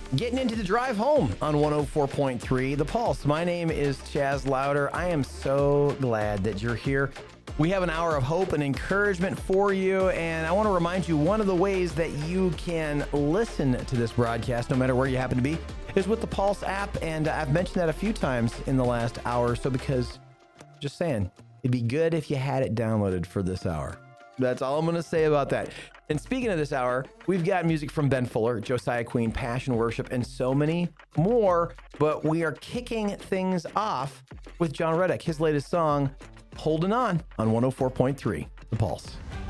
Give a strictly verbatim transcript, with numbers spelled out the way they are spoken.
Getting into the drive home on one oh four point three The Pulse. My name is Chaz Louder. I am so glad that you're here. We have an hour of hope and encouragement for you, and I want to remind you one of the ways that you can listen to this broadcast, no matter where you happen to be, is with the Pulse app, and I've mentioned that a few times in the last hour or so because, just saying, it'd be good if you had it downloaded for this hour. That's all I'm going to say about that. And speaking of this hour, we've got music from Ben Fuller, Josiah Queen, Passion Worship, and so many more. But we are kicking things off with John Reddick, his latest song, Holding On, on one oh four point three The Pulse.